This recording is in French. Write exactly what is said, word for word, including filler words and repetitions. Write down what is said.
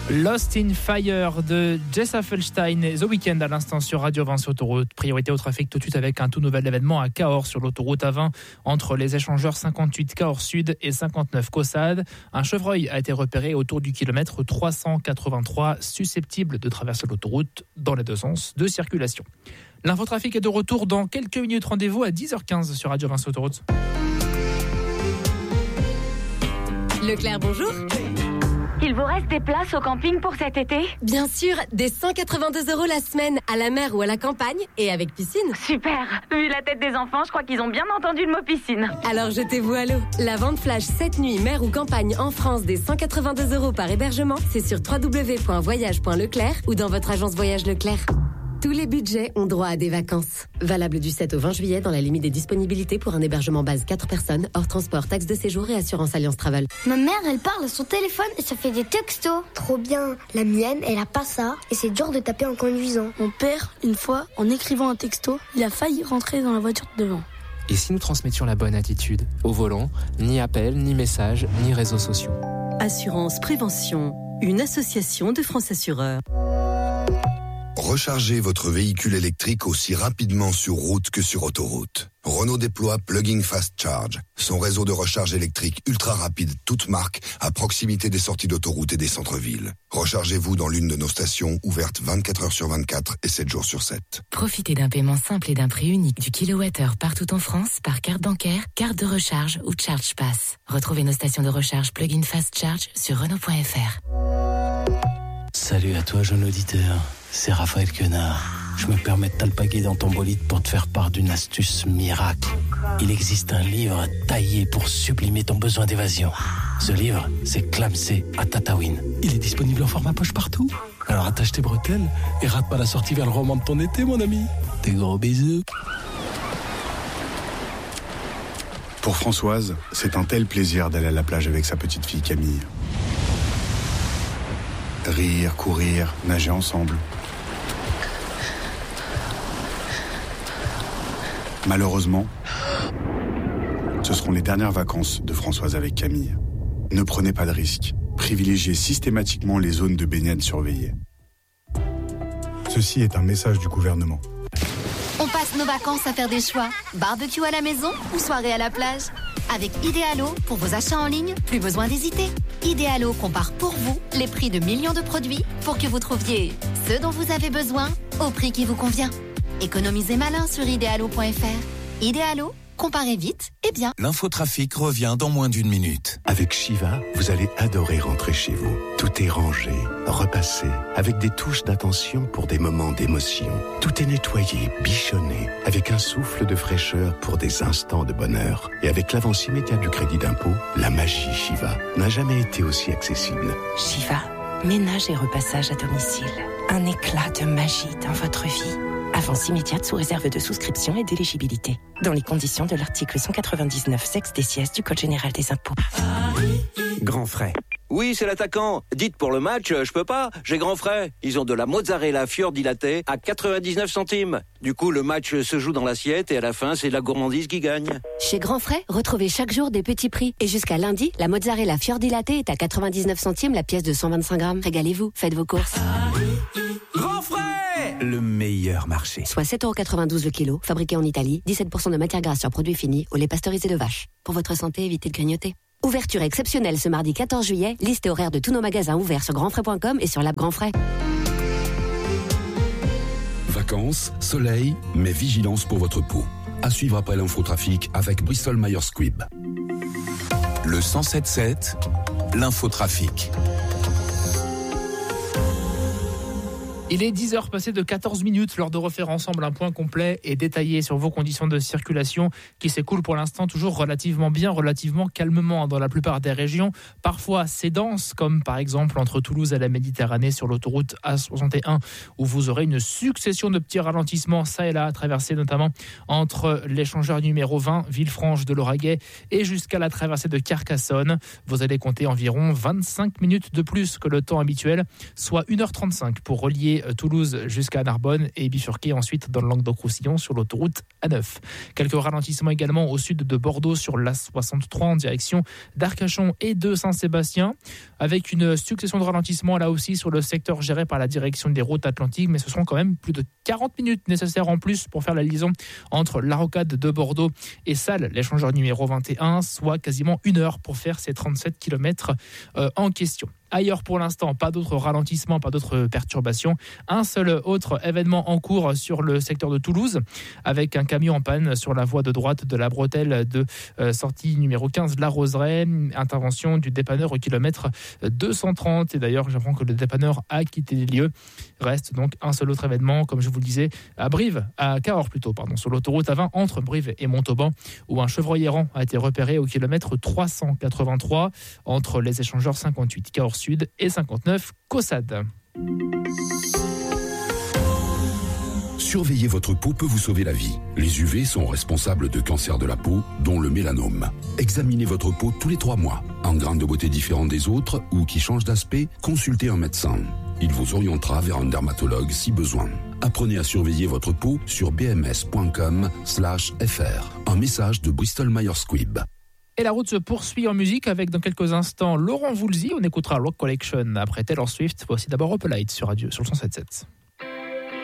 Lost in Fire de Jess Affelstein et The Weeknd à l'instant sur Radio vingt sur Autoroute. Priorité au trafic tout de suite avec un tout nouvel événement à Cahors sur l'autoroute A vingt entre les échangeurs cinquante-huit Cahors Sud et cinquante-neuf Caussade. Un chevreuil a été repéré autour du kilomètre trois cent quatre-vingt-trois susceptible de traverser l'autoroute dans les deux sens de circulation. L'infotrafic est de retour dans quelques minutes. Rendez-vous à dix heures quinze sur Radio vingt sur Autoroute. Leclerc, bonjour. Il vous reste des places au camping pour cet été ? Bien sûr, des cent quatre-vingt-deux euros la semaine, à la mer ou à la campagne, et avec piscine. Super. Vu la tête des enfants, je crois qu'ils ont bien entendu le mot piscine. Alors jetez-vous à l'eau. La vente flash cette nuit, mer ou campagne en France, des cent quatre-vingt-deux euros par hébergement, c'est sur w w w point voyage point leclerc ou dans votre agence Voyage Leclerc. Tous les budgets ont droit à des vacances. Valable du sept au vingt juillet dans la limite des disponibilités pour un hébergement base quatre personnes, hors transport, taxe de séjour et assurance Alliance Travel. Ma mère, elle parle à son téléphone et ça fait des textos. Trop bien. La mienne, elle a pas ça et c'est dur de taper en conduisant. Mon père, une fois, en écrivant un texto, il a failli rentrer dans la voiture de devant. Et si nous transmettions la bonne attitude ? Au volant, ni appel, ni message, ni réseaux sociaux. Assurance Prévention, une association de France Assureurs. Rechargez votre véhicule électrique aussi rapidement sur route que sur autoroute. Renault déploie Plug-in Fast Charge, son réseau de recharge électrique ultra rapide, toute marque, à proximité des sorties d'autoroute et des centres-villes. Rechargez-vous dans l'une de nos stations ouvertes vingt-quatre heures sur vingt-quatre et sept jours sur sept. Profitez d'un paiement simple et d'un prix unique du kilowattheure partout en France par carte bancaire, carte de recharge ou Charge Pass. Retrouvez nos stations de recharge Plug-in Fast Charge sur Renault point F R. Salut à toi, jeune auditeur. C'est Raphaël Quenard. Je me permets de t'alpaguer dans ton bolide pour te faire part d'une astuce miracle. Il existe un livre taillé pour sublimer ton besoin d'évasion. Ce livre, c'est Clamsé à Tataouine. Il est disponible en format poche partout. Alors attache tes bretelles et rate pas la sortie vers le roman de ton été, mon ami. Des gros bisous. Pour Françoise, c'est un tel plaisir d'aller à la plage avec sa petite fille Camille. Rire, courir, nager ensemble. Malheureusement, ce seront les dernières vacances de Françoise avec Camille. Ne prenez pas de risques. Privilégiez systématiquement les zones de baignade surveillées. Ceci est un message du gouvernement. On passe nos vacances à faire des choix. Barbecue à la maison ou soirée à la plage ? Avec Idealo, pour vos achats en ligne, plus besoin d'hésiter. Idealo compare pour vous les prix de millions de produits pour que vous trouviez ce dont vous avez besoin au prix qui vous convient. Économisez malin sur idealo point f r. Idealo, comparez vite et bien. L'infotrafic revient dans moins d'une minute. Avec Shiva, vous allez adorer rentrer chez vous. Tout est rangé, repassé, avec des touches d'attention pour des moments d'émotion. Tout est nettoyé, bichonné, avec un souffle de fraîcheur pour des instants de bonheur. Et avec l'avance immédiate du crédit d'impôt, la magie Shiva n'a jamais été aussi accessible. Shiva, ménage et repassage à domicile. Un éclat de magie dans votre vie. Avance immédiate sous réserve de souscription et d'éligibilité. Dans les conditions de l'article cent quatre-vingt-dix-neuf sexe D C S du Code général des impôts. Grand frais. Oui, c'est l'attaquant. Dites pour le match, je peux pas, j'ai grand frais. Ils ont de la mozzarella fior dilatée à quatre-vingt-dix-neuf centimes. Du coup, le match se joue dans l'assiette et à la fin, c'est la gourmandise qui gagne. Chez Grand Frais, retrouvez chaque jour des petits prix. Et jusqu'à lundi, la mozzarella fior dilatée est à quatre-vingt-dix-neuf centimes la pièce de cent vingt-cinq grammes. Régalez-vous, faites vos courses. Grand frais, le meilleur marché. Soit sept euros quatre-vingt-douze le kilo, fabriqué en Italie, dix-sept pour cent de matière grasse sur produits finis, au lait pasteurisé de vache. Pour votre santé, évitez de grignoter. Ouverture exceptionnelle ce mardi quatorze juillet. Liste et horaire de tous nos magasins ouverts sur grandfrais point com et sur l'app Grand Frais. Vacances, soleil, mais vigilance pour votre peau. À suivre après l'infotrafic avec Bristol Myers Squibb. Le cent sept sept, l'infotrafic. Il est dix heures passées de quatorze minutes, l'heure de refaire ensemble un point complet et détaillé sur vos conditions de circulation qui s'écoulent pour l'instant toujours relativement bien, relativement calmement dans la plupart des régions. Parfois c'est dense, comme par exemple entre Toulouse et la Méditerranée sur l'autoroute A soixante et un, où vous aurez une succession de petits ralentissements ça et là à traverser, notamment entre l'échangeur numéro vingt, Villefranche de Lauragais, et jusqu'à la traversée de Carcassonne. Vous allez compter environ vingt-cinq minutes de plus que le temps habituel, soit une heure trente-cinq pour relier relier Toulouse jusqu'à Narbonne et bifurquer ensuite dans le Languedoc-Roussillon sur l'autoroute A neuf. Quelques ralentissements également au sud de Bordeaux sur l'A soixante-trois en direction d'Arcachon et de Saint-Sébastien, avec une succession de ralentissements là aussi sur le secteur géré par la direction des routes atlantiques, mais ce seront quand même plus de quarante minutes nécessaires en plus pour faire la liaison entre la rocade de Bordeaux et Salles, l'échangeur numéro vingt et un, soit quasiment une heure pour faire ces trente-sept kilomètres euh, en question. Ailleurs, pour l'instant, pas d'autres ralentissements, pas d'autres perturbations. Un seul autre événement en cours sur le secteur de Toulouse, avec un camion en panne sur la voie de droite de la bretelle de euh, sortie numéro quinze de la Roseraie. Intervention du dépanneur au kilomètre deux cent trente. Et d'ailleurs, j'apprends que le dépanneur a quitté les lieux. Reste donc un seul autre événement, comme je vous le disais, à Brive, à Cahors plutôt, pardon, sur l'autoroute A vingt entre Brive et Montauban, où un chevreuil errant a été repéré au kilomètre trois cent quatre-vingt-trois entre les échangeurs cinquante-huit Cahors Sud et cinquante-neuf Caussade. Surveiller votre peau peut vous sauver la vie. Les U V sont responsables de cancers de la peau, dont le mélanome. Examinez votre peau tous les trois mois. En grains de beauté différents des autres ou qui changent d'aspect, consultez un médecin. Il vous orientera vers un dermatologue si besoin. Apprenez à surveiller votre peau sur bms.com slash fr. Un message de Bristol Myers Squibb. Et la route se poursuit en musique avec dans quelques instants Laurent Voulzy. On écoutera Rock Collection après Taylor Swift. Voici d'abord Opalite sur Radio sur le cent sept virgule sept.